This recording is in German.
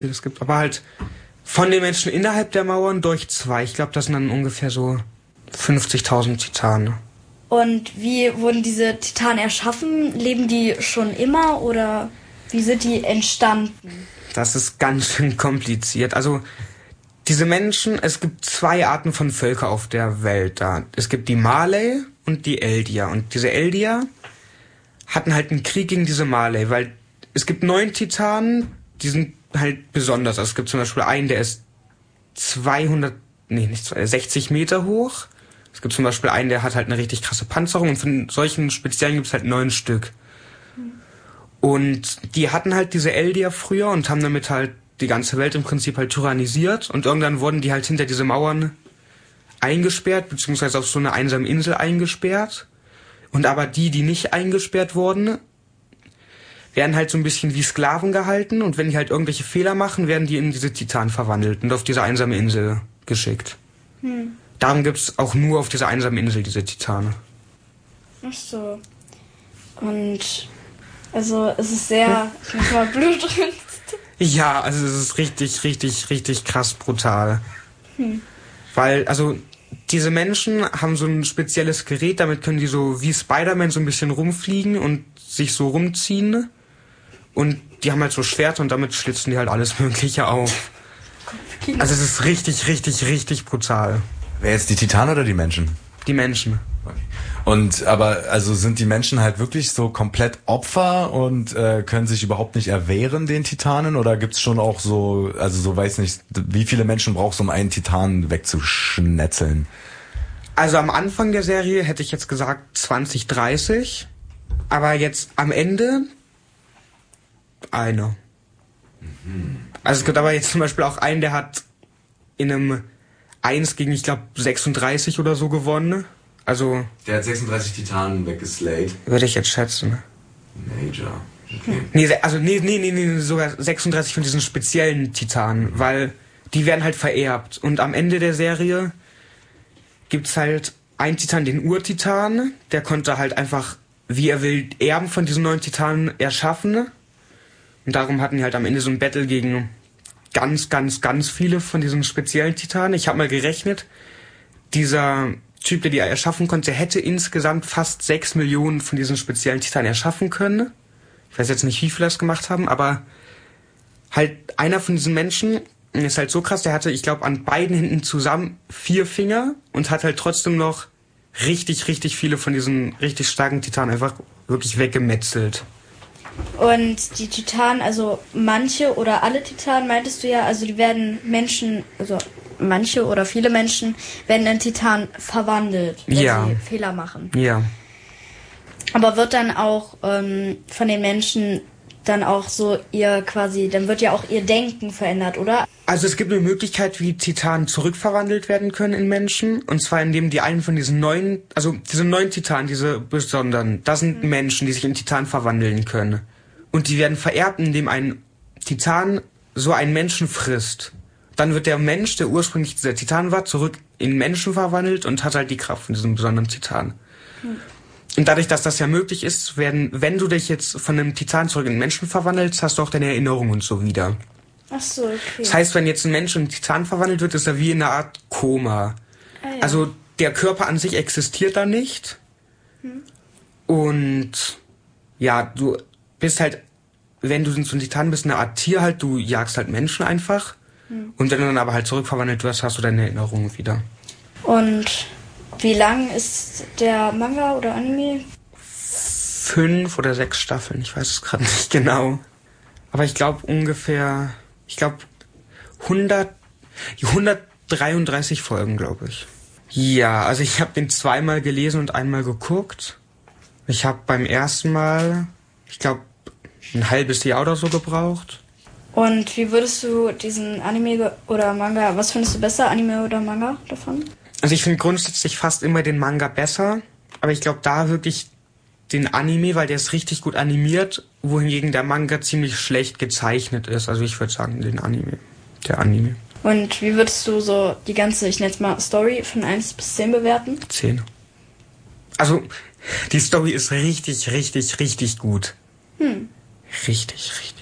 Es gibt aber halt von den Menschen innerhalb der Mauern durch 2. Ich glaube, das sind dann ungefähr so 50.000 Titanen. Und wie wurden diese Titanen erschaffen? Leben die schon immer oder wie sind die entstanden? Das ist ganz schön kompliziert. Also diese Menschen, es gibt 2 Arten von Völker auf der Welt da. Es gibt die Marley und die Eldier. Und diese Eldier hatten halt einen Krieg gegen diese Marley, weil es gibt 9 Titanen, die sind halt besonders. Also es gibt zum Beispiel einen, der ist 60 Meter hoch. Es gibt zum Beispiel einen, der hat halt eine richtig krasse Panzerung und von solchen Speziellen gibt es halt 9 Stück. Und die hatten halt diese Eldier früher und haben damit halt die ganze Welt im Prinzip halt tyrannisiert und irgendwann wurden die halt hinter diese Mauern eingesperrt, beziehungsweise auf so eine einsame Insel eingesperrt. Und aber die nicht eingesperrt wurden, werden halt so ein bisschen wie Sklaven gehalten und wenn die halt irgendwelche Fehler machen, werden die in diese Titanen verwandelt und auf diese einsame Insel geschickt. Darum gibt's auch nur auf dieser einsamen Insel diese Titane. Ach so. Und also es ist sehr manchmal blutrünstig. Ja, also es ist richtig, richtig, richtig krass brutal. Weil, also diese Menschen haben so ein spezielles Gerät, damit können die so wie Spider-Man so ein bisschen rumfliegen und sich so rumziehen. Und die haben halt so Schwerter und damit schlitzen die halt alles Mögliche auf. Also es ist richtig, richtig, richtig brutal. Wer jetzt, die Titanen oder die Menschen? Die Menschen. Und aber also sind die Menschen halt wirklich so komplett Opfer und können sich überhaupt nicht erwehren den Titanen oder gibt's schon auch so, also so weiß nicht, wie viele Menschen brauchst du, um einen Titanen wegzuschnetzeln? Also am Anfang der Serie hätte ich jetzt gesagt 20, 30, aber jetzt am Ende einer. Also es gibt aber jetzt zum Beispiel auch einen, der hat in einem 1 gegen, ich glaube, 36 oder so gewonnen. Also Der hat 36 Titanen weggeslayt. würde ich jetzt schätzen. Major. Okay. Nee, sogar 36 von diesen speziellen Titanen, weil die werden halt vererbt. Und am Ende der Serie gibt's halt einen Titan, den Urtitan, der konnte halt einfach, wie er will, Erben von diesen 9 Titanen erschaffen. Und darum hatten die halt am Ende so ein Battle gegen ganz, ganz, ganz viele von diesen speziellen Titanen. Ich habe mal gerechnet, dieser Typ, der die erschaffen konnte, hätte insgesamt fast 6 Millionen von diesen speziellen Titanen erschaffen können. Ich weiß jetzt nicht, wie viele das gemacht haben, aber halt einer von diesen Menschen ist halt so krass, der hatte, ich glaube, an beiden Händen zusammen 4 Finger und hat halt trotzdem noch richtig, richtig viele von diesen richtig starken Titanen einfach wirklich weggemetzelt. Und die Titanen, also manche oder alle Titanen, meintest du ja, also die werden Menschen, also manche oder viele Menschen werden in Titanen verwandelt, wenn sie Fehler machen. Ja. Aber wird dann auch von den Menschen dann auch so dann wird ja auch ihr Denken verändert, oder? Also es gibt eine Möglichkeit, wie Titanen zurückverwandelt werden können in Menschen. Und zwar indem die einen von diesen diese 9 Titanen, diese besonderen, das sind Menschen, die sich in Titanen verwandeln können. Und die werden vererbt, indem ein Titan so einen Menschen frisst. Dann wird der Mensch, der ursprünglich dieser Titan war, zurück in Menschen verwandelt und hat halt die Kraft von diesem besonderen Titan. Und dadurch, dass das ja möglich ist, wenn du dich jetzt von einem Titan zurück in einen Menschen verwandelst, hast du auch deine Erinnerungen und so wieder. Ach so, okay. Das heißt, wenn jetzt ein Mensch in einen Titan verwandelt wird, ist er wie in einer Art Koma. Ah, ja. Also der Körper an sich existiert da nicht. Und ja, du bist halt, wenn du so ein Titan bist, eine Art Tier halt, du jagst halt Menschen einfach. Und wenn du dann aber halt zurückverwandelt wirst, hast du deine Erinnerungen wieder. Und wie lang ist der Manga oder Anime? 5 oder 6 Staffeln, ich weiß es gerade nicht genau. Aber ich glaube ungefähr, 133 Folgen, glaube ich. Ja, also ich habe den 2-mal gelesen und einmal geguckt. Ich habe beim ersten Mal, ich glaube, ein halbes Jahr oder so gebraucht. Und wie würdest du diesen Anime oder Manga, was findest du besser, Anime oder Manga davon? Also ich finde grundsätzlich fast immer den Manga besser, aber ich glaube da wirklich den Anime, weil der ist richtig gut animiert, wohingegen der Manga ziemlich schlecht gezeichnet ist. Also ich würde sagen der Anime. Und wie würdest du so die ganze, ich nenne es mal, Story von 1 bis 10 bewerten? 10. Also die Story ist richtig, richtig, richtig gut. Richtig, richtig.